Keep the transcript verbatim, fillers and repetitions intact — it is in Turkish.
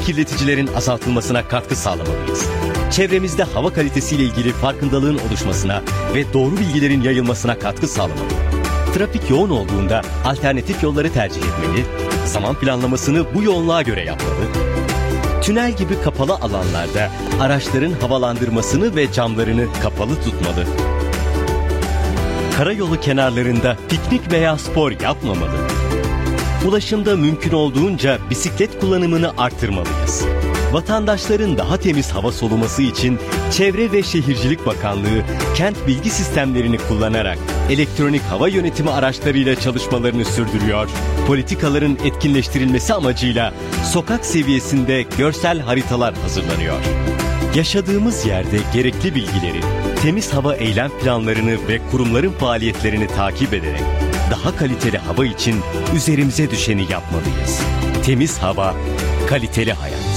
kirleticilerin azaltılmasına katkı sağlamalıyız. Çevremizde hava kalitesiyle ilgili farkındalığın oluşmasına ve doğru bilgilerin yayılmasına katkı sağlamalı. Trafik yoğun olduğunda alternatif yolları tercih etmeli, zaman planlamasını bu yoğunluğa göre yapmalı. Tünel gibi kapalı alanlarda araçların havalandırmasını ve camlarını kapalı tutmalı. Karayolu kenarlarında piknik veya spor yapmamalı. Ulaşımda mümkün olduğunca bisiklet kullanımını artırmalıyız. Vatandaşların daha temiz hava soluması için Çevre ve Şehircilik Bakanlığı kent bilgi sistemlerini kullanarak elektronik hava yönetimi araçlarıyla çalışmalarını sürdürüyor. Politikaların etkinleştirilmesi amacıyla sokak seviyesinde görsel haritalar hazırlanıyor. Yaşadığımız yerde gerekli bilgileri, temiz hava eylem planlarını ve kurumların faaliyetlerini takip ederek daha kaliteli hava için üzerimize düşeni yapmalıyız. Temiz hava, kaliteli hayat.